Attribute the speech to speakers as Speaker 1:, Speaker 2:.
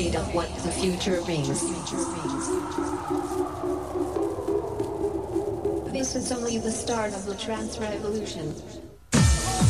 Speaker 1: afraid of what the future brings. This is only the start of the trance revolution.